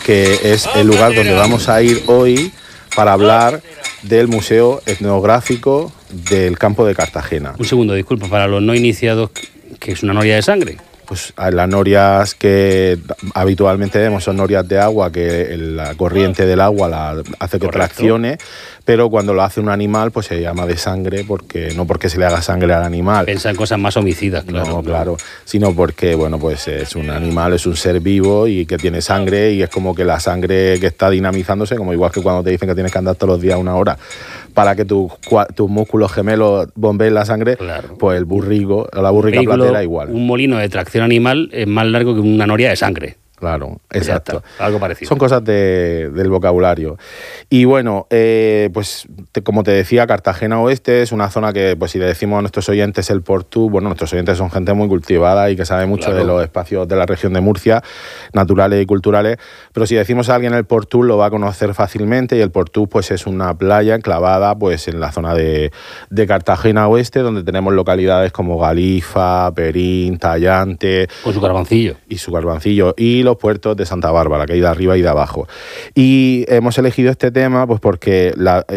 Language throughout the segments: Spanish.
que es el lugar donde vamos a ir hoy para hablar del Museo Etnográfico del Campo de Cartagena. Un segundo, disculpa, para los no iniciados, ¿qué es una noria de sangre? Pues las norias que habitualmente vemos son norias de agua, que la corriente del agua la hace que traccione, pero cuando lo hace un animal pues se llama de sangre, no porque se le haga sangre al animal. Pensa en cosas más homicidas, claro. No, claro, sino porque, bueno, pues es un animal, es un ser vivo y que tiene sangre, y es como que la sangre que está dinamizándose, como igual que cuando te dicen que tienes que andar todos los días 1 hora para que tus músculos gemelos bombeen la sangre, claro. Pues el burrico, la burrica platera igual. Un molino de tracción animal es más largo que una noria de sangre. Claro, exacto. Algo parecido. Son cosas del vocabulario. Y bueno, pues como te decía, Cartagena Oeste es una zona que, pues si le decimos a nuestros oyentes el Portú, bueno, nuestros oyentes son gente muy cultivada y que sabe mucho de los espacios de la región de Murcia, naturales y culturales, pero si decimos a alguien el Portú lo va a conocer fácilmente, y el Portú pues es una playa enclavada pues en la zona de Cartagena Oeste, donde tenemos localidades como Galifa, Perín, Tallante... Con su carvancillo. Y su carvancillo. Y los puertos de Santa Bárbara, que hay de arriba y de abajo. Y hemos elegido este tema pues porque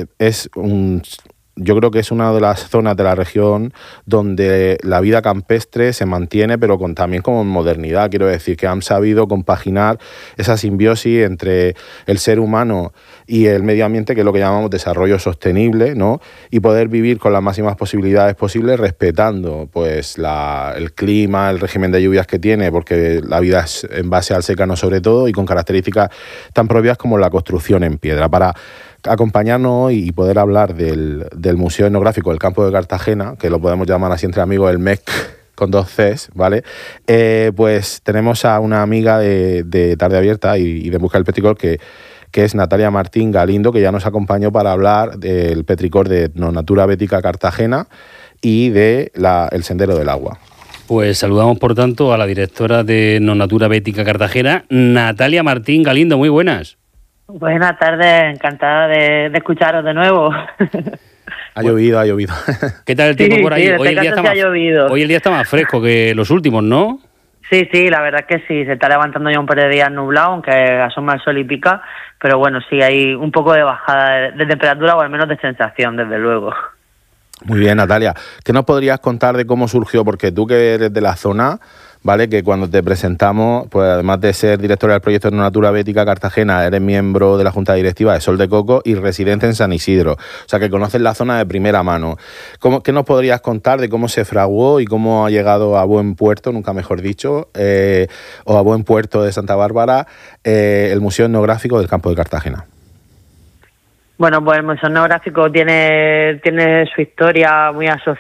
yo creo que es una de las zonas de la región donde la vida campestre se mantiene, pero también con modernidad. Quiero decir que han sabido compaginar esa simbiosis entre el ser humano y el medio ambiente, que es lo que llamamos desarrollo sostenible, ¿no? Y poder vivir con las máximas posibilidades posibles, respetando pues el clima, el régimen de lluvias que tiene, porque la vida es en base al secano sobre todo, y con características tan propias como la construcción en piedra. Para acompañarnos y poder hablar del Museo Etnográfico del Campo de Cartagena, que lo podemos llamar así entre amigos el MEC con 2 Cs, ¿vale? Pues tenemos a una amiga de Tarde Abierta y de Busca del Petricor, que es Natalia Martín Galindo, que ya nos acompañó para hablar del petricor de Etnonatura Bética Cartagena y de el Sendero del Agua. Pues saludamos, por tanto, a la directora de Etnonatura Bética Cartagena, Natalia Martín Galindo. Muy buenas. Buenas tardes, encantada de escucharos de nuevo. Ha llovido. ¿Qué tal el tiempo por ahí? Hoy el día está más fresco que los últimos, ¿no? Sí, la verdad es que sí, se está levantando ya un par de días nublado, aunque asoma el sol y pica, pero bueno, sí, hay un poco de bajada de temperatura, o al menos de sensación, desde luego. Muy bien, Natalia. ¿Qué nos podrías contar de cómo surgió? Porque tú, que eres de la zona, ¿vale? Que cuando te presentamos, pues además de ser directora del proyecto Etnonatura Bética Cartagena, eres miembro de la Junta Directiva de Sol de Coco y residente en San Isidro. O sea, que conoces la zona de primera mano. ¿Qué nos podrías contar de cómo se fraguó y cómo ha llegado a buen puerto, nunca mejor dicho, o a buen puerto de Santa Bárbara, el Museo Etnográfico del Campo de Cartagena? Bueno, pues el Museo Etnográfico tiene su historia muy asociada